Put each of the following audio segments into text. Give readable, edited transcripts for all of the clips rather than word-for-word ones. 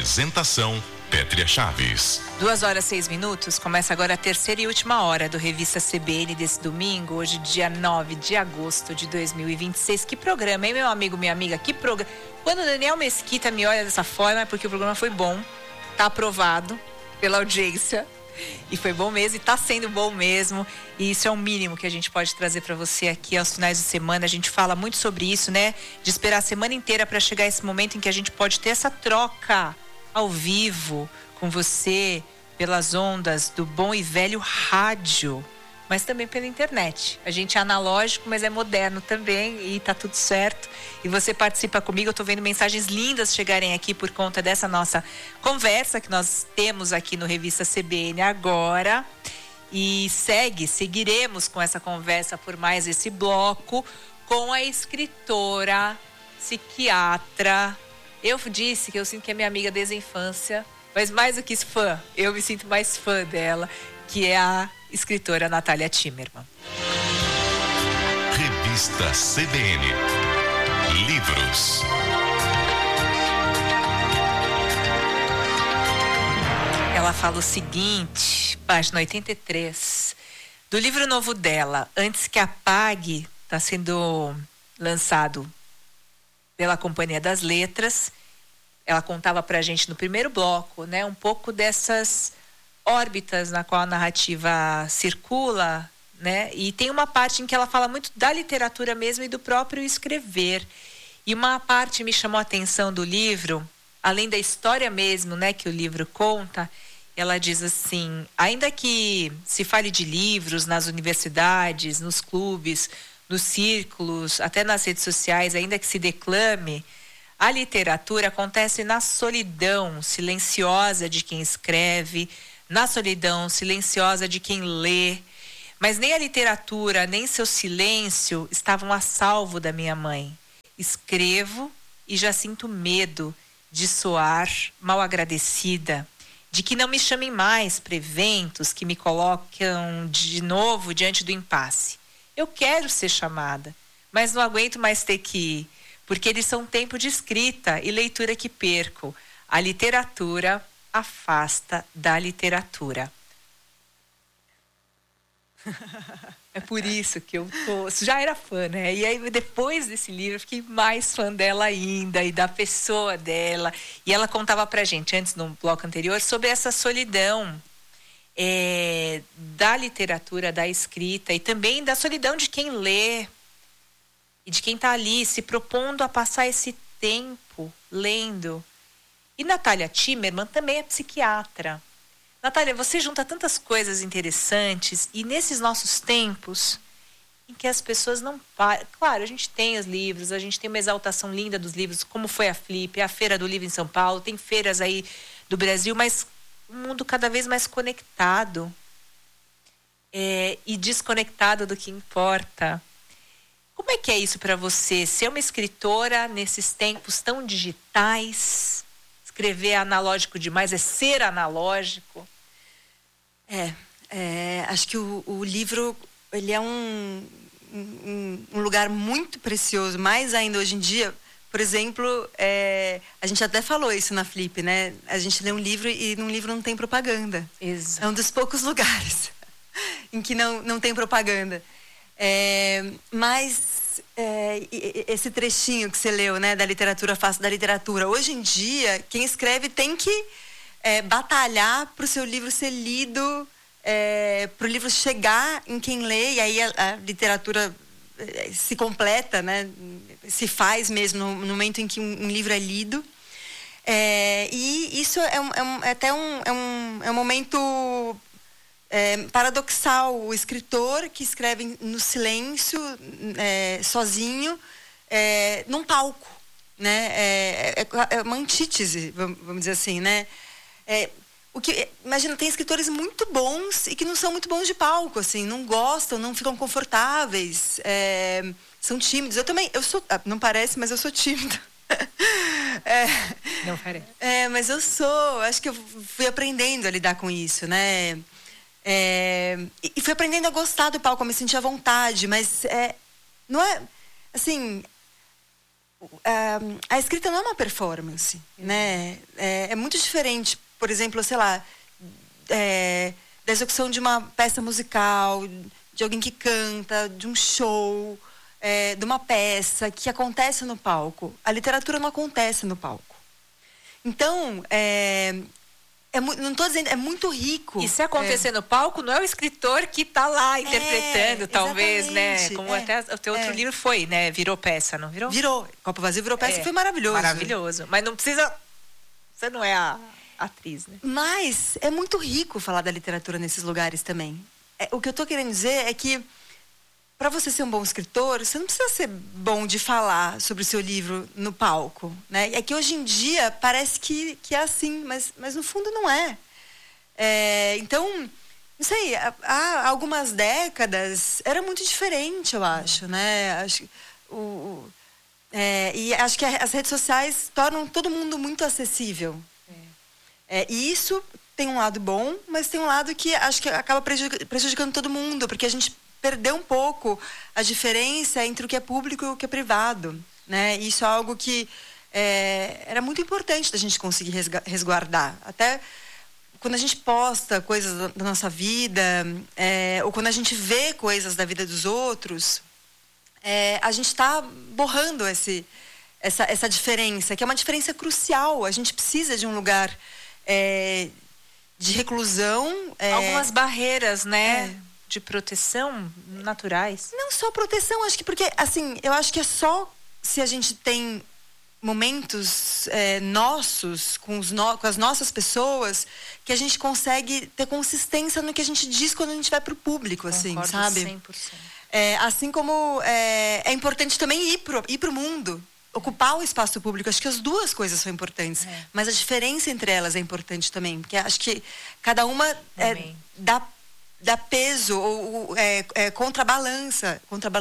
Apresentação Pétria Chaves. 2h06. Começa agora a terceira e última hora do Revista CBN desse domingo, hoje dia 9 de agosto de 2026. Que programa, hein, meu amigo, minha amiga? Que programa. Quando o Daniel Mesquita me olha dessa forma é porque o programa foi bom, tá aprovado pela audiência. E foi bom mesmo, e tá sendo bom mesmo. E isso é o mínimo que a gente pode trazer para você aqui aos finais de semana. A gente fala muito sobre isso, né? De esperar a semana inteira para chegar esse momento em que a gente pode ter essa troca ao vivo com você, pelas ondas do bom e velho rádio, mas também pela internet. A gente é analógico, mas é moderno também e tá tudo certo. E você participa comigo, eu tô vendo mensagens lindas chegarem aqui por conta dessa nossa conversa que nós temos aqui no Revista CBN agora. E seguiremos com essa conversa por mais esse bloco com a escritora, psiquiatra. Eu disse que eu sinto que é minha amiga desde a infância, mas mais do que fã, eu me sinto mais fã dela, que é a escritora Natália Timmerman. Revista CBN. Livros. Ela fala o seguinte, página 83, do livro novo dela, Antes que Apague, está sendo lançado pela Companhia das Letras. Ela contava pra gente no primeiro bloco, né, um pouco dessas órbitas na qual a narrativa circula, né? E tem uma parte em que ela fala muito da literatura mesmo e do próprio escrever. E uma parte me chamou a atenção do livro, além da história mesmo, né, que o livro conta. Ela diz assim: ainda que se fale de livros nas universidades, nos clubes, nos círculos, até nas redes sociais, ainda que se declame, a literatura acontece na solidão silenciosa de quem escreve, na solidão silenciosa de quem lê. Mas nem a literatura, nem seu silêncio estavam a salvo da minha mãe. Escrevo e já sinto medo de soar mal agradecida, de que não me chamem mais para eventos que me colocam de novo diante do impasse. Eu quero ser chamada, mas não aguento mais ter que ir, porque eles são tempo de escrita e leitura que perco. A literatura afasta da literatura. É por isso que eu já era fã, né? E aí, depois desse livro, eu fiquei mais fã dela ainda e da pessoa dela. E ela contava pra gente, antes, no bloco anterior, sobre essa solidão da literatura, da escrita, e também da solidão de quem lê e de quem está ali se propondo a passar esse tempo lendo. E Natália Timmerman também é psiquiatra. Natália, você junta tantas coisas interessantes, e nesses nossos tempos em que as pessoas não param. Claro, a gente tem os livros, a gente tem uma exaltação linda dos livros, como foi a Flip, a Feira do Livro em São Paulo, tem feiras aí do Brasil, mas um mundo cada vez mais conectado e desconectado do que importa. Como é que é isso para você? Ser uma escritora nesses tempos tão digitais? Escrever é analógico demais, é ser analógico? Acho que o livro, ele é um lugar muito precioso, mais ainda hoje em dia. Por exemplo, a gente até falou isso na Flip, né? A gente lê um livro e num livro não tem propaganda. Exato. É um dos poucos lugares em que não tem propaganda. Mas esse trechinho que você leu, né, da literatura afasta da literatura. Hoje em dia, quem escreve tem que batalhar para o seu livro ser lido, para o livro chegar em quem lê, e aí a literatura se completa, né, se faz mesmo no momento em que um livro é lido. E isso até um momento paradoxal. O escritor que escreve no silêncio, sozinho, num palco, né? É uma antítese, vamos dizer assim, né? Imagina, tem escritores muito bons e que não são muito bons de palco, assim, não gostam, não ficam confortáveis, são tímidos. Eu também, não parece, mas eu sou tímida. Não parece. Mas eu sou, acho que eu fui aprendendo a lidar com isso, né? E fui aprendendo a gostar do palco, a me sentir à vontade, mas não é, assim, a escrita não é uma performance, né? É muito diferente, por exemplo, sei lá, da execução de uma peça musical, de alguém que canta, de um show, de uma peça que acontece no palco. A literatura não acontece no palco. Então, não estou dizendo, é muito rico. E se acontecer no palco, não é o escritor que está lá interpretando, talvez, né? Como até o teu outro livro foi, né? Virou peça, não virou? Virou. Copo Vazio virou peça, foi maravilhoso. Maravilhoso. Mas não precisa... Você não é a atriz, né? Mas é muito rico falar da literatura nesses lugares também. O que eu estou querendo dizer é que, para você ser um bom escritor, você não precisa ser bom de falar sobre o seu livro no palco, né? É que hoje em dia parece que é assim, mas no fundo não é. Então, não sei, há algumas décadas era muito diferente, eu acho, né? E acho que as redes sociais tornam todo mundo muito acessível. E isso tem um lado bom, mas tem um lado que acho que acaba prejudicando todo mundo, porque a gente perdeu um pouco a diferença entre o que é público e o que é privado, né? E isso é algo que era muito importante da gente conseguir resguardar. Até quando a gente posta coisas da nossa vida, ou quando a gente vê coisas da vida dos outros, a gente está borrando essa diferença, que é uma diferença crucial. A gente precisa de um lugar de reclusão. Algumas barreiras, né? De proteção naturais. Não só proteção, acho que porque, assim, eu acho que é só se a gente tem momentos nossos, com as nossas pessoas, que a gente consegue ter consistência no que a gente diz quando a gente vai para o público, assim, concordo, sabe? 100%. Assim como é importante também ir pro mundo, ocupar o espaço público. Acho que as duas coisas são importantes, mas a diferença entre elas é importante também, porque acho que cada uma dá peso ou contrabalanceia,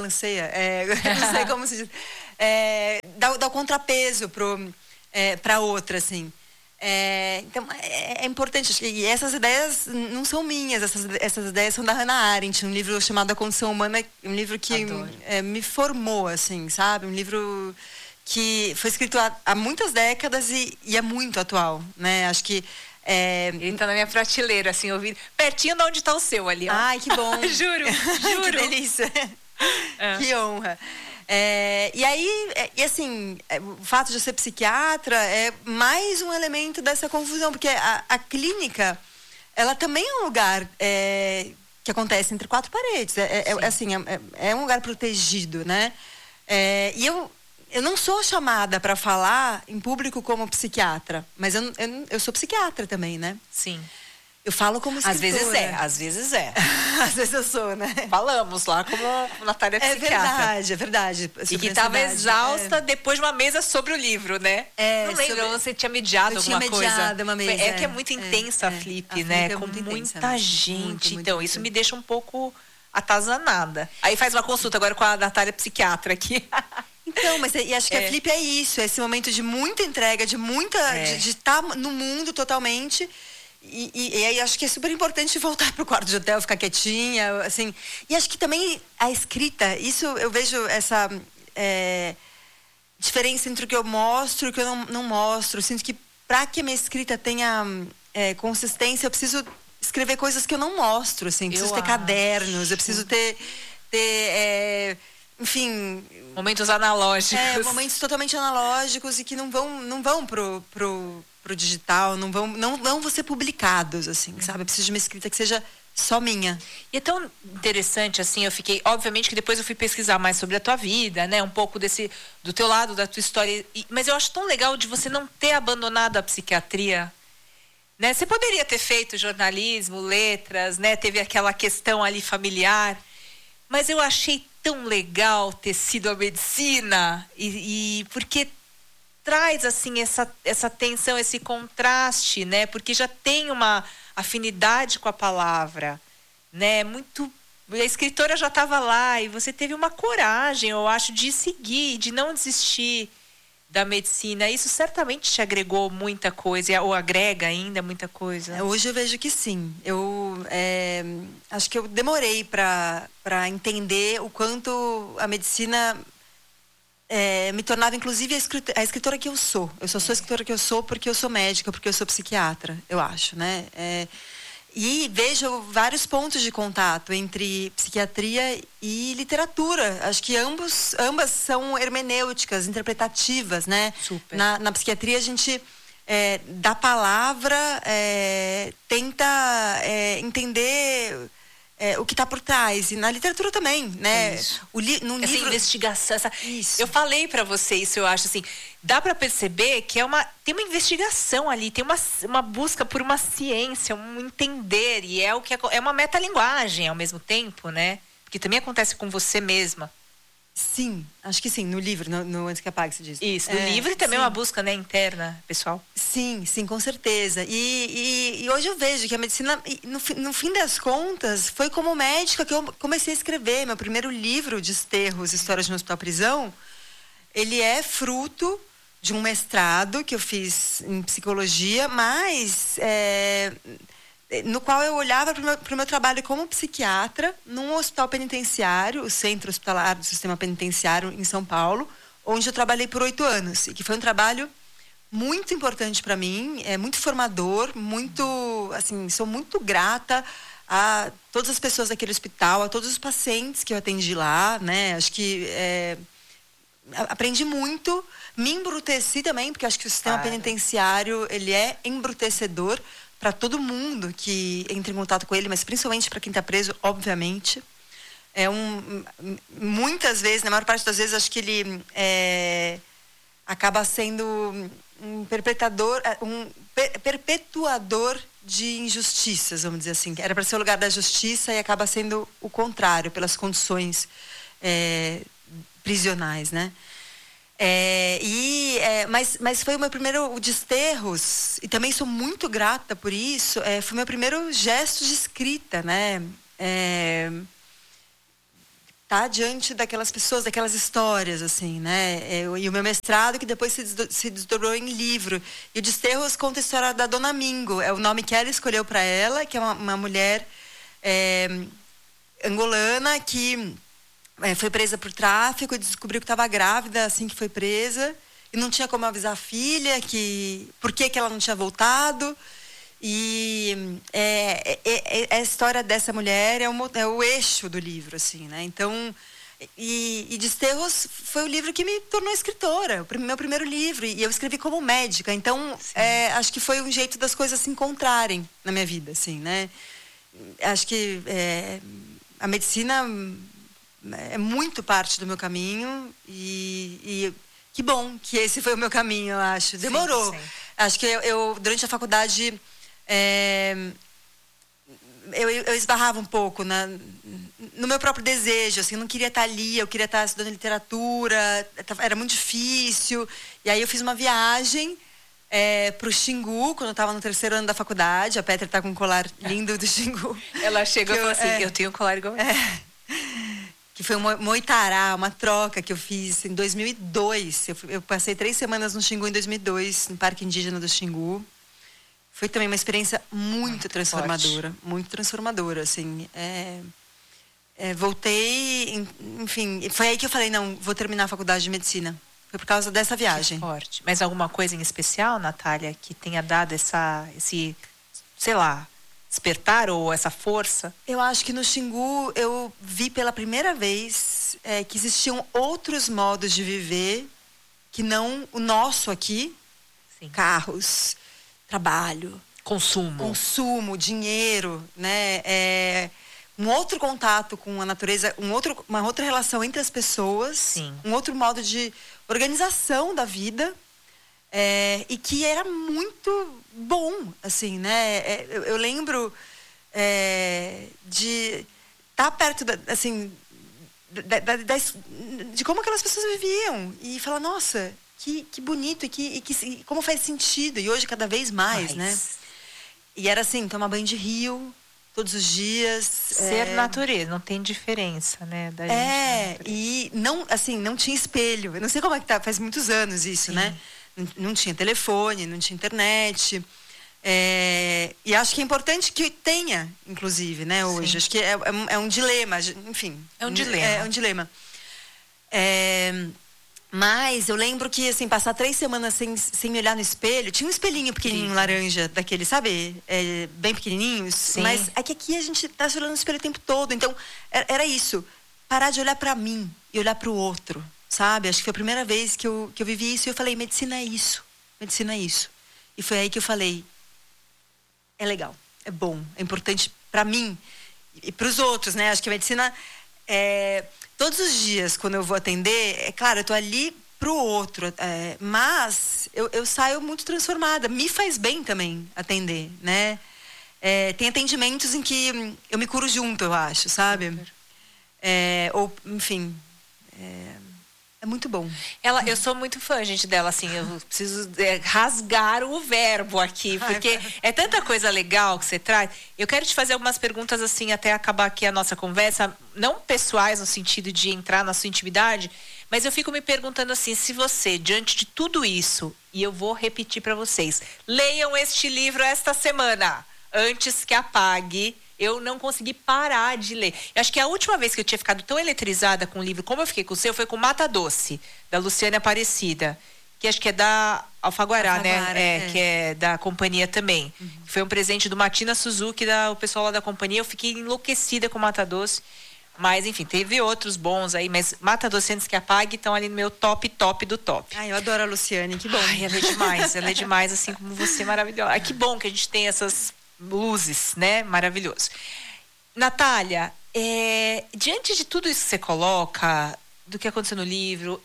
não sei como se diz, dá o contrapeso para outra, assim. Então é importante, e essas ideias não são minhas, essas ideias são da Hannah Arendt, um livro chamado A Condição Humana, um livro que me formou, assim, sabe? Um livro que foi escrito há muitas décadas e é muito atual, né? Acho que ele tá na minha prateleira, assim, ouvindo, pertinho de onde tá o seu ali, ó. Ai, que bom. Juro. Que delícia. Que honra. E aí, assim, o fato de eu ser psiquiatra é mais um elemento dessa confusão, porque a clínica, ela também é um lugar que acontece entre quatro paredes. Assim, é um lugar protegido, né? E eu não sou chamada para falar em público como psiquiatra, mas eu sou psiquiatra também, né? Sim. Eu falo como escritora. Às vezes é. Às vezes eu sou, né? Falamos lá como Natália psiquiatra. É verdade. E que estava exausta depois de uma mesa sobre o livro, né? Não lembro, você tinha mediado alguma coisa. Eu tinha mediado uma mesa. Que é muito intensa a Flip, né? Com muita gente. Então, isso me deixa um pouco atazanada. Aí faz uma consulta agora com a Natália psiquiatra aqui. Então, mas acho que a Flip é isso, esse momento de muita entrega, de estar no mundo totalmente. E aí acho que é super importante voltar pro quarto de hotel, ficar quietinha, assim. E acho que também a escrita, isso eu vejo essa diferença entre o que eu mostro e o que eu não mostro. Eu sinto que para que a minha escrita tenha consistência, eu preciso escrever coisas que eu não mostro, assim. Preciso ter cadernos, eu preciso ter enfim, momentos analógicos. Momentos totalmente analógicos e que não vão pro digital, não vão ser publicados, assim, sabe? Eu preciso de uma escrita que seja só minha. E é tão interessante, assim, eu fiquei... Obviamente que depois eu fui pesquisar mais sobre a tua vida, né? Um pouco do teu lado, da tua história. Mas eu acho tão legal de você não ter abandonado a psiquiatria, né? Você poderia ter feito jornalismo, letras, né? Teve aquela questão ali familiar. Mas eu achei tão legal ter sido a medicina, e porque traz, assim, essa tensão, esse contraste, né? Porque já tem uma afinidade com a palavra, né? A escritora já estava lá e você teve uma coragem, eu acho, de seguir, de não desistir da medicina. Isso certamente te agregou muita coisa, ou agrega ainda muita coisa. Hoje eu vejo que sim. Eu acho que eu demorei para entender o quanto a medicina me tornava, inclusive, a escritora que eu sou. Eu só sou a escritora que eu sou porque eu sou médica, porque eu sou psiquiatra, eu acho, né? E vejo vários pontos de contato entre psiquiatria e literatura. Acho que ambas são hermenêuticas, interpretativas, né? Super. Na psiquiatria, a gente, da palavra, tenta entender o que está por trás. E na literatura também, né? Isso. Num essa livro... investigação, Isso. Eu falei para você isso, eu acho assim, dá para perceber que tem uma investigação ali, tem uma busca por uma ciência, um entender, e é uma metalinguagem ao mesmo tempo, né? Porque também acontece com você mesma. Sim, acho que sim, no livro, no Antes que Apague, se diz. Isso, no livro e também sim. uma busca, né, interna, pessoal. Sim, com certeza. E hoje eu vejo que a medicina, no fim das contas, foi como médica que eu comecei a escrever. Meu primeiro livro, Desterros, Histórias de um Hospital-Prisão, ele é fruto de um mestrado que eu fiz em psicologia, mas no qual eu olhava para o meu trabalho como psiquiatra num hospital penitenciário, o Centro Hospitalar do Sistema Penitenciário em São Paulo, onde eu trabalhei por 8 anos. E que foi um trabalho muito importante para mim, muito formador, assim, sou muito grata a todas as pessoas daquele hospital, a todos os pacientes que eu atendi lá, né? Acho que aprendi muito, me embruteci também, porque acho que o sistema penitenciário, ele é embrutecedor para todo mundo que entra em contato com ele, mas principalmente para quem está preso, obviamente. Muitas vezes, na maior parte das vezes, acho que ele acaba sendo um perpetuador de injustiças, vamos dizer assim. Era para ser o lugar da justiça e acaba sendo o contrário, pelas condições prisionais, né? Mas foi o meu primeiro Desterros, e também sou muito grata por isso. Foi o meu primeiro gesto de escrita, né? Tá diante daquelas pessoas, daquelas histórias, assim, né? E o meu mestrado, que depois se desdobrou em livro. E o Desterros conta a história da Dona Mingo. É o nome que ela escolheu para ela, que é uma mulher angolana que foi presa por tráfico e descobriu que estava grávida assim que foi presa. E não tinha como avisar a filha por que ela não tinha voltado. E a história dessa mulher é o eixo do livro, assim, né? Então, e Desterros foi o livro que me tornou escritora, o meu primeiro livro, e eu escrevi como médica. Então, acho que foi um jeito das coisas se encontrarem na minha vida, assim, né? Acho que a medicina é muito parte do meu caminho, e que bom que esse foi o meu caminho, eu acho. Demorou. Sim. Acho que eu durante a faculdade eu esbarrava um pouco no meu próprio desejo, assim, eu não queria estar ali, eu queria estar estudando literatura, era muito difícil. E aí eu fiz uma viagem para o Xingu, quando eu estava no 3º ano da faculdade. A Petra está com um colar lindo do Xingu. Ela chegou e falou assim, eu tenho um colar igual que foi um moitará, uma troca que eu fiz em 2002. Eu passei 3 semanas no Xingu em 2002, no Parque Indígena do Xingu. Foi também uma experiência muito transformadora, muito transformadora, assim. Voltei, enfim, foi aí que eu falei, não, vou terminar a faculdade de medicina. Foi por causa dessa viagem. Que forte. Mas alguma coisa em especial, Natália, que tenha dado esse, sei lá, despertar ou essa força? Eu acho que no Xingu eu vi pela primeira vez que existiam outros modos de viver que não o nosso aqui. Sim. Carros, trabalho, consumo, dinheiro, né? Um outro contato com a natureza, uma outra relação entre as pessoas. Sim. Um outro modo de organização da vida. E que era muito bom, assim, né? Eu lembro de estar perto de como aquelas pessoas viviam e falar, nossa, que bonito e como faz sentido. E hoje cada vez mais, né? E era assim, tomar banho de rio todos os dias. Ser natureza, não tem diferença, né? Da gente e não tinha espelho. Eu não sei como é que tá, faz muitos anos isso, né? Não tinha telefone, não tinha internet. E acho que é importante que tenha, inclusive, né, hoje. Sim. Acho que é um dilema, enfim. É um dilema. É um dilema. Mas eu lembro que, assim, passar 3 semanas sem me olhar no espelho... Tinha um espelhinho pequenininho, laranja, daquele, sabe? Bem pequenininhos. Sim. Mas é que aqui a gente tá se olhando no espelho o tempo todo. Então, era isso. Parar de olhar pra mim e olhar pro outro, sabe? Acho que foi a primeira vez que eu vivi isso. E eu falei, medicina é isso. Medicina é isso. E foi aí que eu falei, é legal, é bom, é importante pra mim e pros outros, né? Acho que a medicina... Todos os dias, quando eu vou atender, é claro, eu tô ali pro outro, mas eu saio muito transformada. Me faz bem também atender, né? Tem atendimentos em que eu me curo junto, eu acho, sabe? Ou, enfim, é muito bom. Eu sou muito fã, gente, dela, assim, eu preciso rasgar o verbo aqui, porque é tanta coisa legal que você traz. Eu quero te fazer algumas perguntas, assim, até acabar aqui a nossa conversa, não pessoais no sentido de entrar na sua intimidade, mas eu fico me perguntando assim, se você, diante de tudo isso, e eu vou repetir para vocês, leiam este livro esta semana, Antes que Apague. Eu não consegui parar de ler. Eu acho que a última vez que eu tinha ficado tão eletrizada com o livro como eu fiquei com o seu foi com Mata Doce, da Luciane Aparecida, que acho que é da Alfaguara, né? Que é da companhia também. Foi um presente do Martina Suzuki, o pessoal lá da companhia. Eu fiquei enlouquecida com Mata Doce. Mas, enfim, teve outros bons aí. Mas Mata Doce, Antes que Apague, estão ali no meu top do top. Ai, eu adoro a Luciane, que bom. Ai, ela é demais, assim como você, maravilhosa. Ai, que bom que a gente tem essas luzes, né? Maravilhoso. Natália, diante de tudo isso que você coloca, do que aconteceu no livro,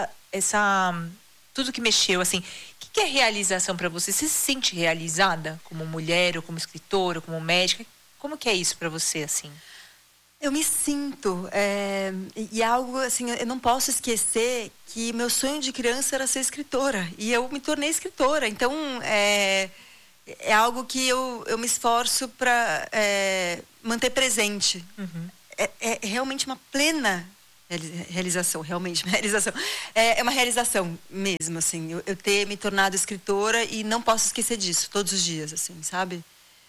tudo que mexeu, assim, o que é realização para você? Você se sente realizada como mulher, ou como escritora, ou como médica? Como que é isso para você, assim? Eu me sinto, e algo assim, eu não posso esquecer que meu sonho de criança era ser escritora, e eu me tornei escritora, então é algo que eu me esforço para manter presente. É realmente uma plena realização, realmente uma realização. É uma realização mesmo, assim, eu ter me tornado escritora e não posso esquecer disso todos os dias, assim, sabe?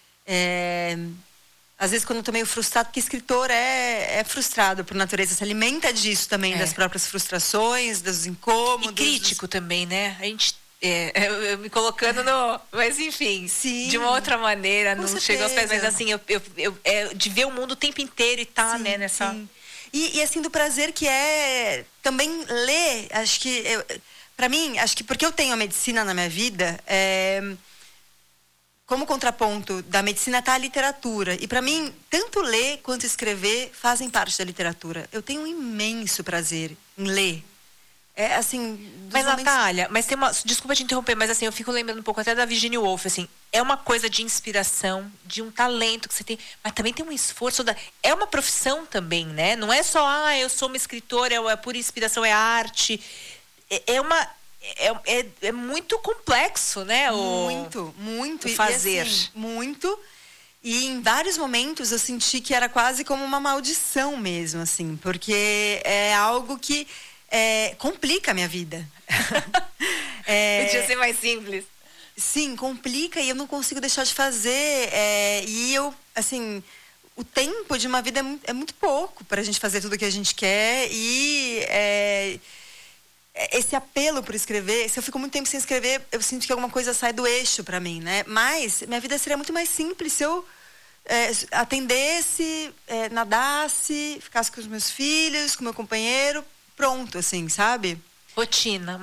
Às vezes quando eu tô meio frustrado, porque escritor é frustrado por natureza, se alimenta disso também, das próprias frustrações, dos incômodos. E crítico também, né? A gente eu me colocando mas enfim, sim, de uma outra maneira, não certeza. chega aos pés, mas assim, de ver o mundo o tempo inteiro e tá, sim, né, nessa... Sim. E assim, do prazer que é também ler, acho que, pra mim, acho que porque eu tenho a medicina na minha vida, como contraponto da medicina tá a literatura. E pra mim, tanto ler quanto escrever fazem parte da literatura. Eu tenho um imenso prazer em ler. Assim, mas Natália, mas tem desculpa te interromper, mas assim, eu fico lembrando um pouco até da Virginia Woolf, assim, é uma coisa de inspiração, de um talento que você tem, mas também tem um esforço, é uma profissão também, né? Não é só, eu sou uma escritora, é pura inspiração, é arte, é muito complexo, né? Muito o fazer. E, assim, muito. E em vários momentos eu senti que era quase como uma maldição mesmo, assim, porque é algo que complica a minha vida. Podia ser mais simples. Sim, complica e eu não consigo deixar de fazer. E eu, assim, o tempo de uma vida é muito pouco para a gente fazer tudo o que a gente quer. E esse apelo por escrever, se eu fico muito tempo sem escrever, eu sinto que alguma coisa sai do eixo para mim, né? Mas minha vida seria muito mais simples se eu atendesse, nadasse, ficasse com os meus filhos, com meu companheiro, pronto, assim, sabe? Rotina.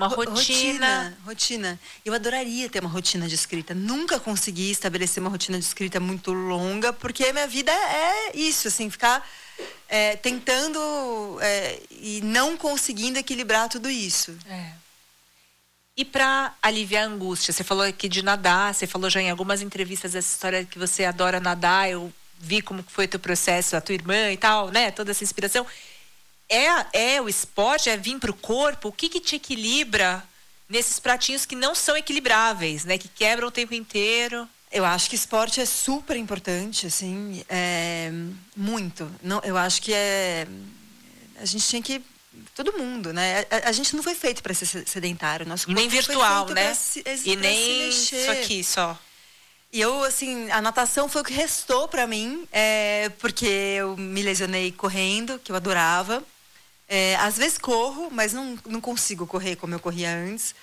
Eu adoraria ter uma rotina de escrita. Nunca consegui estabelecer uma rotina de escrita muito longa, porque a minha vida é isso, assim, ficar tentando e não conseguindo equilibrar tudo isso. E para aliviar a angústia, você falou aqui de nadar, você falou já em algumas entrevistas essa história que você adora nadar, eu vi como foi o teu processo, a tua irmã e tal, né? Toda essa inspiração. O esporte, vir pro corpo, o que te equilibra nesses pratinhos que não são equilibráveis, né? Que quebram o tempo inteiro? Eu acho que esporte é super importante, assim, muito. Não, eu acho que a gente tinha que... Todo mundo, né? A gente não foi feito para ser sedentário. Nosso corpo nem virtual, né? E nem isso aqui só. E eu, assim, a natação foi o que restou para mim, porque eu me lesionei correndo, que eu adorava. Às vezes corro, mas não consigo correr como eu corria antes.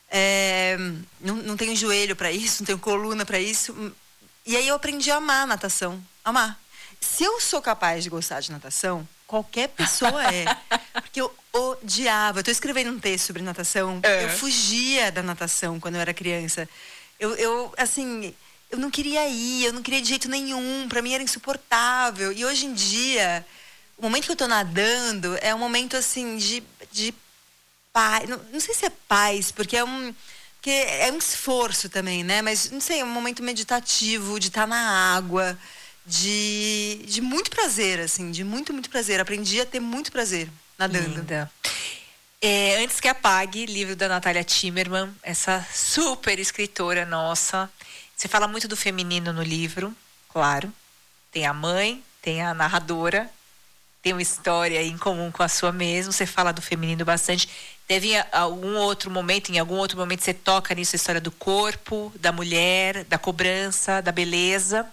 Não tenho joelho para isso, não tenho coluna para isso. E aí eu aprendi a amar a natação. Amar. Se eu sou capaz de gostar de natação, qualquer pessoa é. Porque eu odiava. Eu estou escrevendo um texto sobre natação. Eu fugia da natação quando eu era criança. Assim, eu não queria ir, eu não queria de jeito nenhum. Para mim era insuportável. E hoje em dia, o momento que eu estou nadando é um momento, assim, de paz. Não sei se é paz, porque é um esforço também, né? Mas, não sei, é um momento meditativo, de estar na água, de muito prazer, assim, de muito, muito prazer. Aprendi a ter muito prazer nadando. Linda. Antes que Apague, livro da Natália Timmerman, essa super escritora nossa. Você fala muito do feminino no livro, claro. Tem a mãe, tem a narradora, tem uma história em comum com a sua mesmo. Você fala do feminino bastante. Em algum outro momento você toca nisso, a história do corpo, da mulher, da cobrança, da beleza.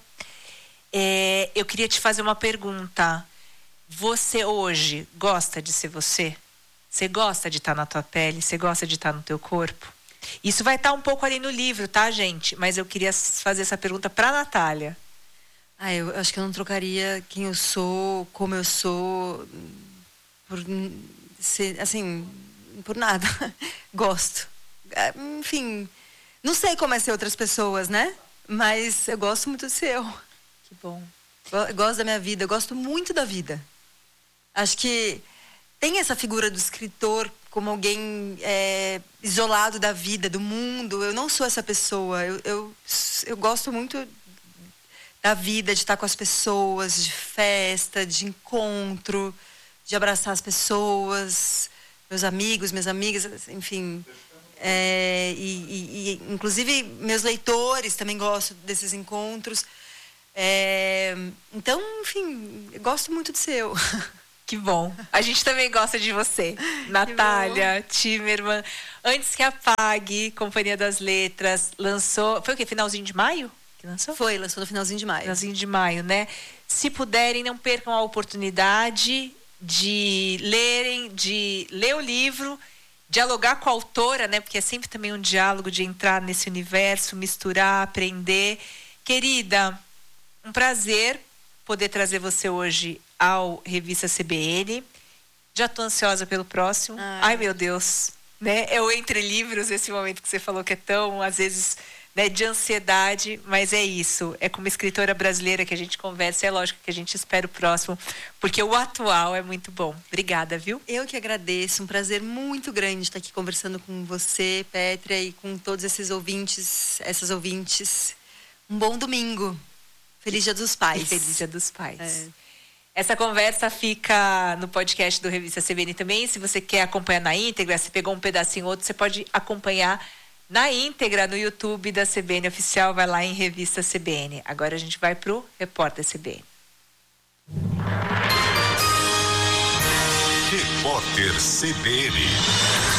Eu queria te fazer uma pergunta. Você hoje gosta de ser você? Você gosta de estar na tua pele? Você gosta de estar no teu corpo? Isso vai estar um pouco ali no livro, tá, gente? Mas eu queria fazer essa pergunta pra Natália. Eu acho que eu não trocaria quem eu sou, como eu sou, por ser, assim, por nada. Gosto. Enfim, não sei como é ser outras pessoas, né? Mas eu gosto muito de ser eu. Que bom. Eu gosto da minha vida, eu gosto muito da vida. Acho que tem essa figura do escritor como alguém isolado da vida, do mundo. Eu não sou essa pessoa. Eu gosto muito da vida, de estar com as pessoas, de festa, de encontro, de abraçar as pessoas, meus amigos, minhas amigas, enfim. Inclusive, meus leitores também gostam desses encontros. Então, enfim, eu gosto muito de ser eu. Que bom. A gente também gosta de você. Natália Timmerman. Antes que Apague, Companhia das Letras, lançou... Foi o quê? Finalzinho de maio? Que lançou? Lançou no finalzinho de maio. Finalzinho de maio, né? Se puderem, não percam a oportunidade de ler o livro, dialogar com a autora, né? Porque é sempre também um diálogo de entrar nesse universo, misturar, aprender. Querida, um prazer poder trazer você hoje ao Revista CBN. Já estou ansiosa pelo próximo. Ai, meu Deus. Né? Eu entre livros, esse momento que você falou que é tão, às vezes, né, de ansiedade, mas é isso. É como escritora brasileira que a gente conversa, é lógico que a gente espera o próximo, porque o atual é muito bom. Obrigada, viu? Eu que agradeço, um prazer muito grande estar aqui conversando com você, Pétria, e com todos esses ouvintes, essas ouvintes. Um bom domingo. Feliz Dia dos Pais. E Feliz Dia dos Pais. Essa conversa fica no podcast do Revista CBN também. Se você quer acompanhar na íntegra, se pegou um pedacinho ou outro, você pode acompanhar na íntegra no YouTube da CBN Oficial. Vai lá em Revista CBN. Agora a gente vai pro Repórter CBN. Repórter CBN.